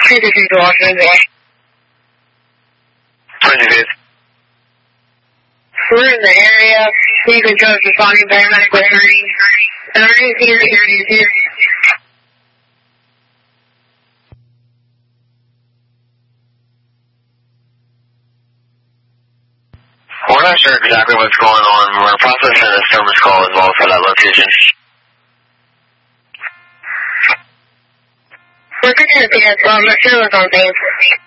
222 Washington. 25th. We're in the area. You can trust responding paramedic with 30. Emergency here. We're not sure exactly what's going on. We're processing a service call as well for that location. We're getting a PS, I'm not sure what's on things.